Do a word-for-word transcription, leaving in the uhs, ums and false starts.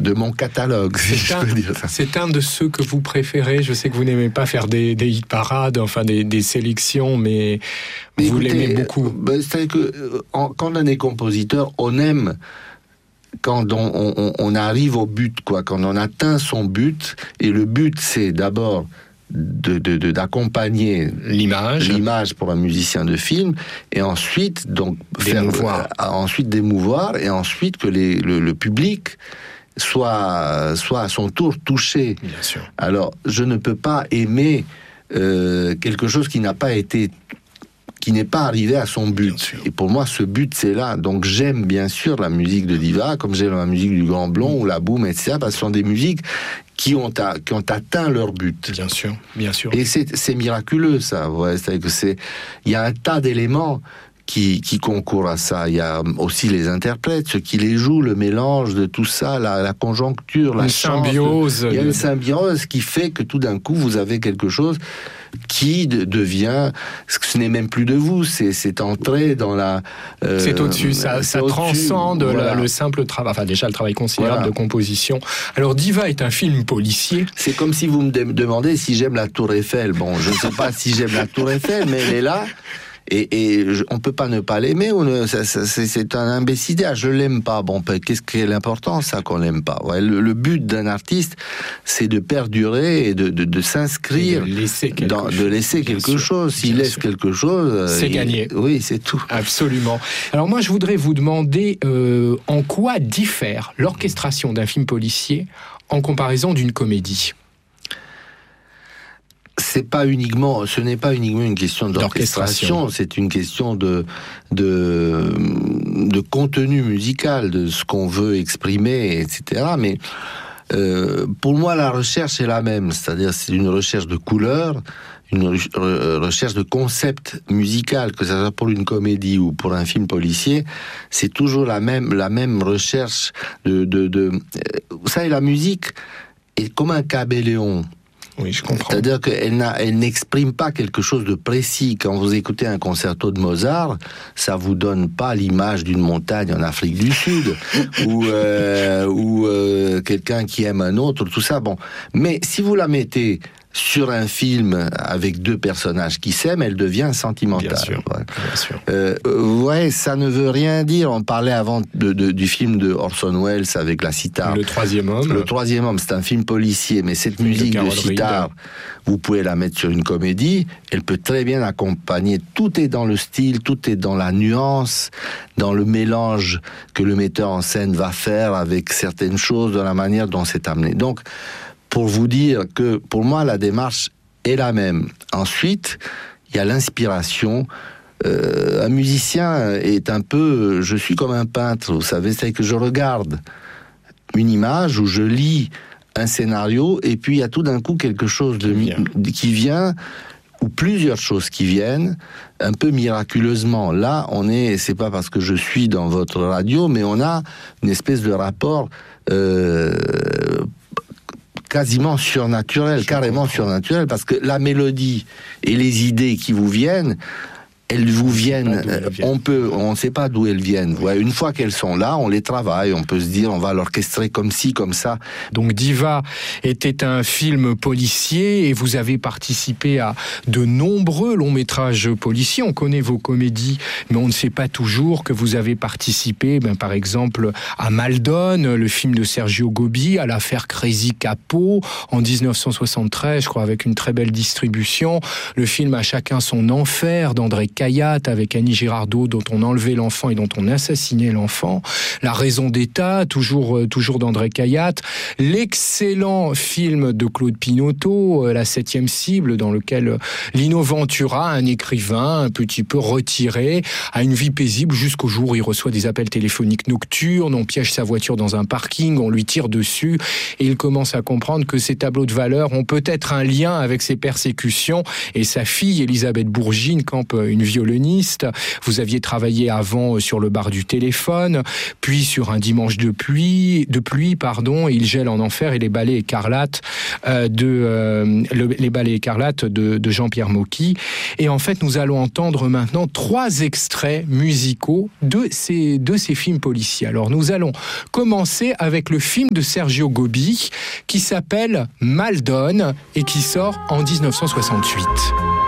de mon catalogue, si je peux dire ça. C'est un de ceux que vous préférez. Je sais que vous n'aimez pas faire des, des hit parades, enfin des, des sélections, mais, mais vous écoutez, l'aimez beaucoup. Ben, c'est que en, quand on est compositeur, on aime quand on, on, on arrive au but, quoi, quand on atteint son but, et le but c'est d'abord de, de, de, d'accompagner l'image, l'image pour un musicien de film, et ensuite donc d'émouvoir. faire, ensuite d'émouvoir, et ensuite que les, le, le public soit, soit à son tour touché. Bien sûr. Alors, je ne peux pas aimer euh, quelque chose qui n'a pas été qui n'est pas arrivé à son but. Et pour moi, ce but, c'est là. Donc, j'aime bien sûr la musique de Diva, comme j'aime la musique du Grand Blond ou la Boom, et cetera, parce que ce sont des musiques qui ont, a, qui ont atteint leur but. Bien sûr, bien sûr. Et c'est, c'est miraculeux, ça. Ouais, c'est-à-dire que c'est, il y a un tas d'éléments qui, qui concourent à ça. Il y a aussi les interprètes, ceux qui les jouent, le mélange de tout ça, la, la conjoncture, la une chance. Symbiose. Il y a une symbiose qui fait que tout d'un coup, vous avez quelque chose qui de, devient, ce n'est même plus de vous, c'est, c'est entré dans la... Euh, c'est au-dessus, ça, c'est ça au-dessus, transcende voilà. la, le simple travail, enfin déjà le travail considérable voilà. de composition. Alors Diva est un film policier. C'est comme si vous me de- demandez si j'aime la Tour Eiffel. Bon, je ne sais pas si j'aime la Tour Eiffel, mais elle est là. Et, et je, on peut pas ne pas l'aimer, ou ne, ça, ça, c'est, c'est un imbécile. Je l'aime pas. Bon, qu'est-ce qui est l'important, ça, qu'on l'aime pas. Ouais, le, le but d'un artiste, c'est de perdurer et de, de, de s'inscrire, et de laisser quelque dans, chose. De laisser quelque chose. S'il laisse sûr. quelque chose, c'est il, gagné. Oui, c'est tout. Absolument. Alors moi, je voudrais vous demander euh, en quoi diffère l'orchestration d'un film policier en comparaison d'une comédie. C'est pas uniquement, ce n'est pas uniquement une question d'orchestration, d'orchestration. C'est une question de, de, de contenu musical, de ce qu'on veut exprimer, et cetera. Mais euh, pour moi, la recherche est la même, c'est-à-dire c'est une recherche de couleurs, une re- recherche de concept musical, que ce soit pour une comédie ou pour un film policier, c'est toujours la même, la même recherche de, de, de... Vous savez, la musique est comme un caméléon. Oui, je comprends. C'est-à-dire qu'elle n'a, elle n'exprime pas quelque chose de précis. Quand vous écoutez un concerto de Mozart, ça vous donne pas l'image d'une montagne en Afrique du Sud ou euh, ou euh, quelqu'un qui aime un autre, tout ça. Bon, mais si vous la mettez sur un film avec deux personnages qui s'aiment, elle devient sentimentale. Bien sûr, ouais. bien sûr. Euh, ouais, ça ne veut rien dire. On parlait avant de, de, du film de Orson Welles avec la sitar. Le troisième homme. Le troisième homme, c'est un film policier, mais cette musique de, de sitar, vous pouvez la mettre sur une comédie, elle peut très bien accompagner. Tout est dans le style, tout est dans la nuance, dans le mélange que le metteur en scène va faire avec certaines choses, dans la manière dont c'est amené. Donc, pour vous dire que, pour moi, la démarche est la même. Ensuite, il y a l'inspiration. Euh, un musicien est un peu... Je suis comme un peintre, vous savez, c'est que je regarde une image où je lis un scénario, et puis il y a tout d'un coup quelque chose de, qui, vient. qui vient, ou plusieurs choses qui viennent, un peu miraculeusement. Là, on est... C'est pas parce que je suis dans votre radio, mais on a une espèce de rapport... Euh, quasiment surnaturel, Je carrément comprends. surnaturel, parce que la mélodie et les idées qui vous viennent, elles vous viennent, on peut, on ne sait pas d'où elles viennent. Ouais, une fois qu'elles sont là, on les travaille, on peut se dire, on va l'orchestrer comme ci, comme ça. Donc Diva était un film policier et vous avez participé à de nombreux longs métrages policiers. On connaît vos comédies, mais on ne sait pas toujours que vous avez participé, ben, par exemple, à Maldon, le film de Sergio Gobi, à l'affaire Crazy Capo, en dix-neuf cent soixante-treize, je crois, avec une très belle distribution. Le film À chacun son enfer, d'André Cayatte, avec Annie Girardot, dont on enlevait l'enfant et dont on assassinait l'enfant. La raison d'État, toujours, toujours d'André Cayatte. L'excellent film de Claude Pinoteau, La septième cible, dans lequel Lino Ventura, un écrivain un petit peu retiré, a une vie paisible jusqu'au jour où il reçoit des appels téléphoniques nocturnes, on piège sa voiture dans un parking, on lui tire dessus, et il commence à comprendre que ces tableaux de valeurs ont peut-être un lien avec ses persécutions, et sa fille, Elisabeth Bourgine, campe une violoniste. Vous aviez travaillé avant sur Le bar du téléphone, puis sur Un dimanche de pluie, de pluie pardon, Il gèle en enfer et Les ballets écarlates euh, de euh, le, les ballets écarlates de, de Jean-Pierre Mocky. Et en fait, nous allons entendre maintenant trois extraits musicaux de ces de ces films policiers. Alors, nous allons commencer avec le film de Sergio Gobi qui s'appelle Maldon et qui sort en dix-neuf cent soixante-huit.